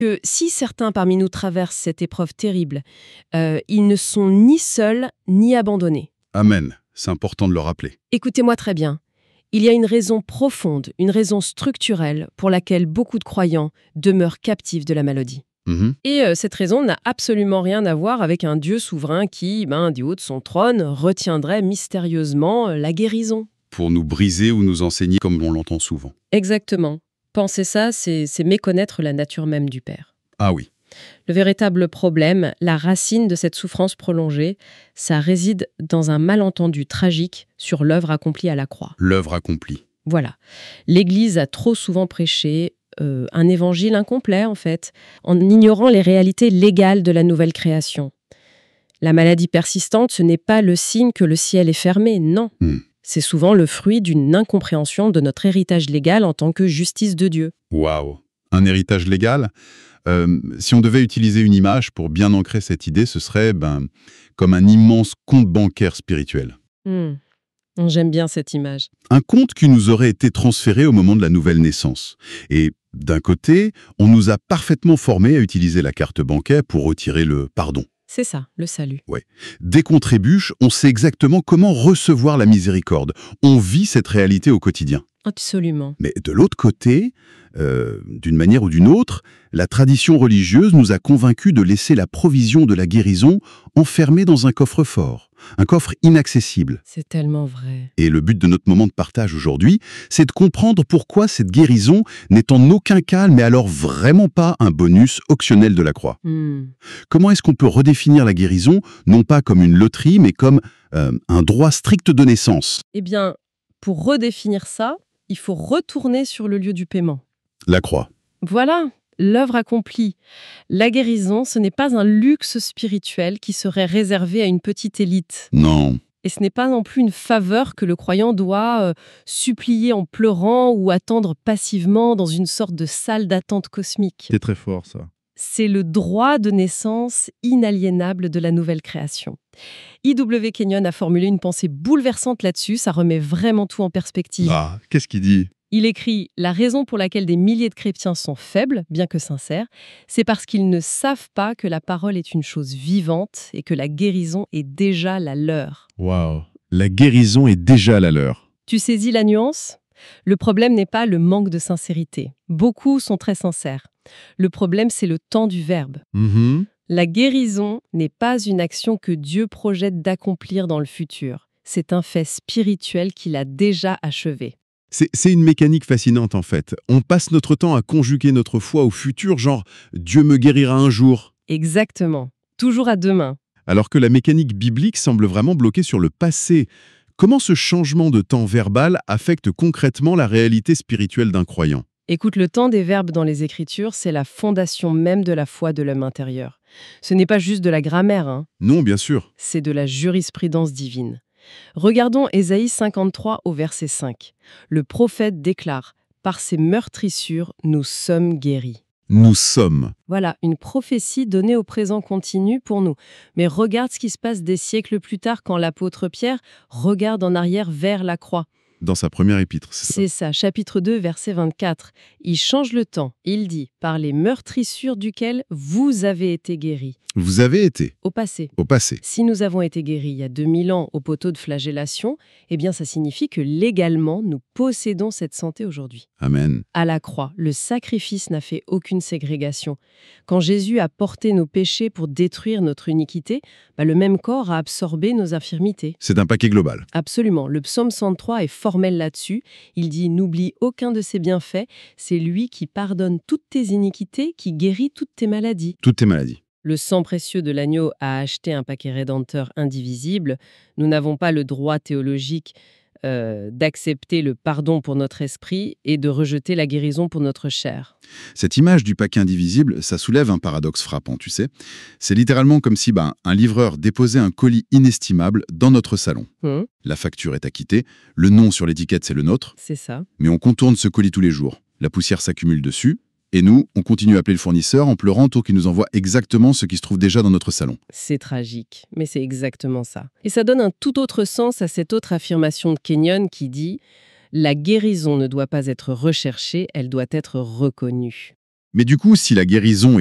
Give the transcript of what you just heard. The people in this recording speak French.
Que si certains parmi nous traversent cette épreuve terrible, ils ne sont ni seuls ni abandonnés. Amen. C'est important de le rappeler. Écoutez-moi très bien. Il y a une raison profonde, une raison structurelle pour laquelle beaucoup de croyants demeurent captifs de la maladie. Mhm. Et cette raison n'a absolument rien à voir avec un Dieu souverain qui, du haut de son trône, retiendrait mystérieusement la guérison. Pour nous briser ou nous enseigner comme on l'entend souvent. Exactement. Penser ça, c'est méconnaître la nature même du Père. Ah oui. Le véritable problème, la racine de cette souffrance prolongée, ça réside dans un malentendu tragique sur l'œuvre accomplie à la croix. L'œuvre accomplie. Voilà. L'Église a trop souvent prêché un évangile incomplet, en fait, en ignorant les réalités légales de la nouvelle création. La maladie persistante, ce n'est pas le signe que le ciel est fermé, non. C'est souvent le fruit d'une incompréhension de notre héritage légal en tant que justice de Dieu. Waouh. Un héritage légal. Si on devait utiliser une image pour bien ancrer cette idée, ce serait comme un immense compte bancaire spirituel. J'aime bien cette image. Un compte qui nous aurait été transféré au moment de la nouvelle naissance. Et d'un côté, on nous a parfaitement formés à utiliser la carte bancaire pour retirer le pardon. C'est ça, le salut. Ouais. Dès qu'on trébuche, on sait exactement comment recevoir la miséricorde. On vit cette réalité au quotidien. Absolument. Mais de l'autre côté, d'une manière ou d'une autre, la tradition religieuse nous a convaincus de laisser la provision de la guérison enfermée dans un coffre-fort, un coffre inaccessible. C'est tellement vrai. Et le but de notre moment de partage aujourd'hui, c'est de comprendre pourquoi cette guérison n'est en aucun cas, mais alors vraiment pas un bonus optionnel de la croix. Comment est-ce qu'on peut redéfinir la guérison, non pas comme une loterie, mais comme un droit strict de naissance? Eh bien, pour redéfinir ça, il faut retourner sur le lieu du paiement. La croix. Voilà, l'œuvre accomplie. La guérison, ce n'est pas un luxe spirituel qui serait réservé à une petite élite. Non. Et ce n'est pas non plus une faveur que le croyant doit supplier en pleurant ou attendre passivement dans une sorte de salle d'attente cosmique. C'est très fort, ça. C'est le droit de naissance inaliénable de la nouvelle création. I.W. Kenyon a formulé une pensée bouleversante là-dessus, ça remet vraiment tout en perspective. Ah, qu'est-ce qu'il dit? Il écrit « La raison pour laquelle des milliers de chrétiens sont faibles, bien que sincères, c'est parce qu'ils ne savent pas que la parole est une chose vivante et que la guérison est déjà la leur. » Waouh. La guérison est déjà la leur. Tu saisis la nuance? Le problème n'est pas le manque de sincérité. Beaucoup sont très sincères. Le problème, c'est le temps du verbe. La guérison n'est pas une action que Dieu projette d'accomplir dans le futur. C'est un fait spirituel qu'il a déjà achevé. C'est une mécanique fascinante en fait. On passe notre temps à conjuguer notre foi au futur, genre « Dieu me guérira un jour ». Exactement. Toujours à demain. Alors que la mécanique biblique semble vraiment bloquée sur le passé. Comment ce changement de temps verbal affecte concrètement la réalité spirituelle d'un croyant? Écoute, le temps des verbes dans les Écritures, c'est la fondation même de la foi de l'homme intérieur. Ce n'est pas juste de la grammaire, hein. Non, bien sûr. C'est de la jurisprudence divine. Regardons Ésaïe 53 au verset 5. Le prophète déclare « Par ses meurtrissures, nous sommes guéris ». Nous sommes. Voilà, une prophétie donnée au présent continu pour nous. Mais regarde ce qui se passe des siècles plus tard quand l'apôtre Pierre regarde en arrière vers la croix. Dans sa première épître, c'est ça? C'est ça, chapitre 2, verset 24. Il change le temps. Il dit « Par les meurtrissures duquel vous avez été guéris ». Vous avez été. Au passé. Au passé. Si nous avons été guéris il y a 2000 ans au poteau de flagellation, eh bien ça signifie que légalement, nous possédons cette santé aujourd'hui. Amen. À la croix, le sacrifice n'a fait aucune ségrégation. Quand Jésus a porté nos péchés pour détruire notre iniquité, le même corps a absorbé nos infirmités. C'est un paquet global. Absolument. Le psaume 103 est formel là-dessus. Il dit « N'oublie aucun de ses bienfaits. C'est lui qui pardonne toutes tes iniquités, qui guérit toutes tes maladies. » Toutes tes maladies. Le sang précieux de l'agneau a acheté un paquet rédempteur indivisible. Nous n'avons pas le droit théologique d'accepter le pardon pour notre esprit et de rejeter la guérison pour notre chair. Cette image du paquet indivisible, ça soulève un paradoxe frappant, tu sais. C'est littéralement comme si un livreur déposait un colis inestimable dans notre salon. La facture est acquittée, le nom sur l'étiquette c'est le nôtre. C'est ça. Mais on contourne ce colis tous les jours. La poussière s'accumule dessus. Et nous, on continue à appeler le fournisseur en pleurant tant qu'il nous envoie exactement ce qui se trouve déjà dans notre salon. C'est tragique, mais c'est exactement ça. Et ça donne un tout autre sens à cette autre affirmation de Kenyon qui dit « La guérison ne doit pas être recherchée, elle doit être reconnue ». Mais du coup, si la guérison